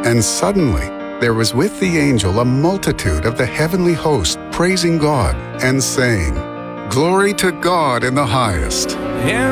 And suddenly, there was with the angel a multitude of the heavenly host praising God and saying, "Glory to God in the highest, And